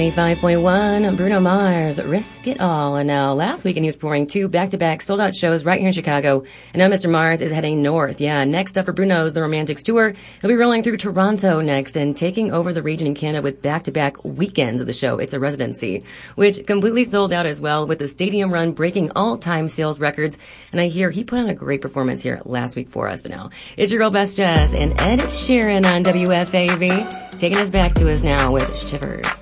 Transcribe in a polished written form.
5.1, Bruno Mars, Risk It All. And now, last weekend he was performing 2 back-to-back sold-out shows right here in Chicago. And now Mr. Mars is heading north. Yeah, next up for Bruno's The Romantics Tour. He'll be rolling through Toronto next and taking over the region in Canada with back-to-back weekends of the show. It's a residency, which completely sold out as well, with the stadium run breaking all-time sales records. And I hear he put on a great performance here last week for us. But now, it's your girl Best Jess and Ed Sheeran on WFAV, taking us back to us now with Shivers.